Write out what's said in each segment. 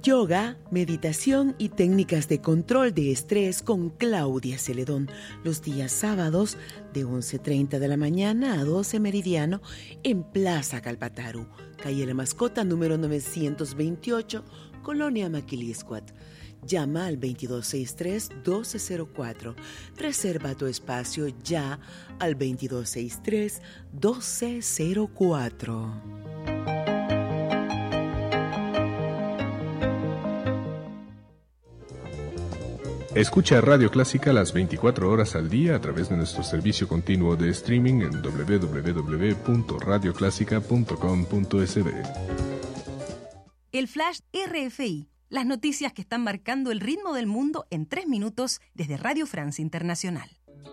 Yoga, meditación y técnicas de control de estrés con Claudia Celedón, los días sábados de 11:30 de la mañana a 12 meridiano en Plaza Calpataru, calle La Mascota número 928, Colonia Maquiliscuat. Llama al 2263-1204. Reserva tu espacio ya al 2263-1204. Escucha Radio Clásica las 24 horas al día a través de nuestro servicio continuo de streaming en www.radioclásica.com.sb. El Flash RFI. Las noticias que están marcando el ritmo del mundo en 3 minutos desde Radio France Internacional.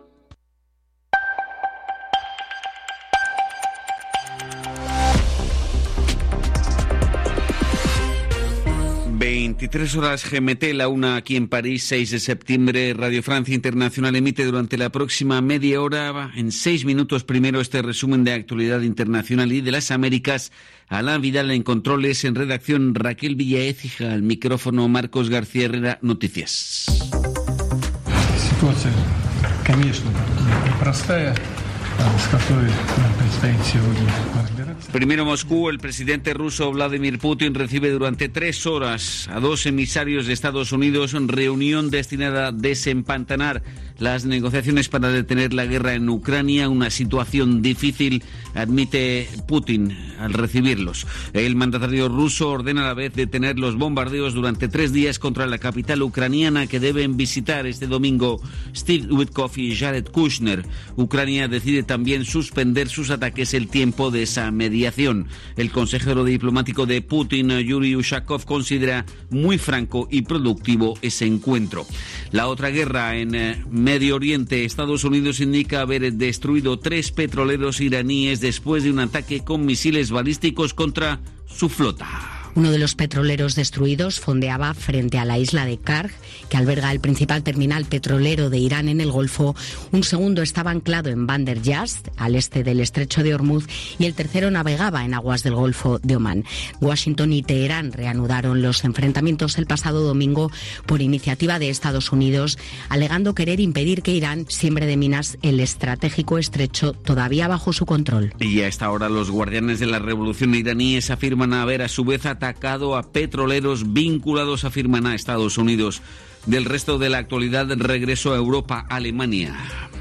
...23 GMT, la 1 aquí en París, 6 de septiembre... Radio Francia Internacional emite durante la próxima media hora... ...en 6 minutos primero este resumen de actualidad internacional y de las Américas... Alain Vidal en controles, en redacción Raquel Villaécija, al micrófono Marcos García Herrera, noticias. Ситуация, конечно, непростая, с которой нам предстоит сегодня разбираться. Primero Moscú, el presidente ruso Vladimir Putin recibe durante 3 horas a 2 emisarios de Estados Unidos en reunión destinada a desempantanar las negociaciones para detener la guerra en Ucrania, una situación difícil, admite Putin al recibirlos. El mandatario ruso ordena a la vez detener los bombardeos durante 3 días contra la capital ucraniana que deben visitar este domingo Steve Witkoff y Jared Kushner. Ucrania decide también suspender sus ataques el tiempo de esa mediación. El consejero diplomático de Putin, Yuri Ushakov, considera muy franco y productivo ese encuentro. La otra guerra en Medio Oriente. Estados Unidos indica haber destruido 3 petroleros iraníes después de un ataque con misiles balísticos contra su flota. Uno de los petroleros destruidos fondeaba frente a la isla de Karg, que alberga el principal terminal petrolero de Irán en el Golfo. Un segundo estaba anclado en Bandar Yazd, al este del estrecho de Hormuz, y el tercero navegaba en aguas del Golfo de Omán. Washington y Teherán reanudaron los enfrentamientos el pasado domingo por iniciativa de Estados Unidos, alegando querer impedir que Irán siembre de minas el estratégico estrecho todavía bajo su control. Y a esta hora los guardianes de la revolución iraníes afirman haber a su vez atacado a petroleros vinculados, afirman, a Estados Unidos. Del resto de la actualidad, regreso a Europa, Alemania.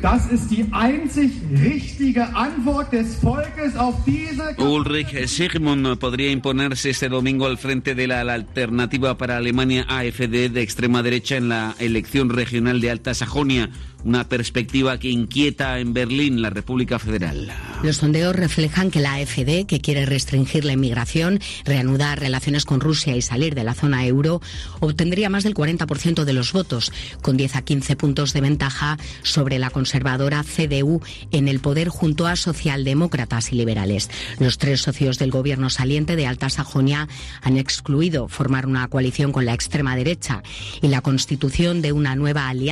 Ulrich Sigmund podría imponerse este domingo al frente de la alternativa para Alemania, AfD, de extrema derecha en la elección regional de Alta Sajonia, una perspectiva que inquieta en Berlín, la República Federal. Los sondeos reflejan que la AfD, que quiere restringir la inmigración, reanudar relaciones con Rusia y salir de la zona euro, obtendría más del 40% de los votos, con 10 a 15 puntos de ventaja sobre la conservadora CDU en el poder junto a socialdemócratas y liberales. Los 3 socios del gobierno saliente de Alta Sajonia han excluido formar una coalición con la extrema derecha y la constitución de una nueva alianza